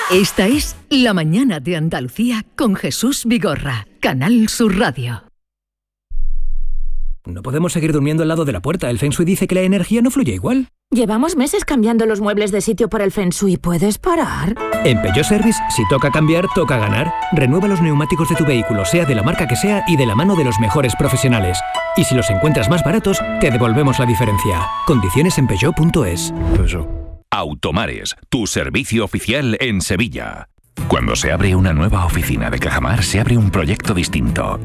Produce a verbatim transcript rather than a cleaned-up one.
Esta es La Mañana de Andalucía con Jesús Vigorra, Canal Sur Radio. No podemos seguir durmiendo al lado de la puerta. El Feng Shui dice que la energía no fluye igual. Llevamos meses cambiando los muebles de sitio por el Feng Shui. ¿Puedes parar? En Peugeot Service, si toca cambiar, toca ganar. Renueva los neumáticos de tu vehículo, sea de la marca que sea y de la mano de los mejores profesionales. Y si los encuentras más baratos, te devolvemos la diferencia. Condiciones en peugeot punto es. Automares, tu servicio oficial en Sevilla. Cuando se abre una nueva oficina de Cajamar, se abre un proyecto distinto.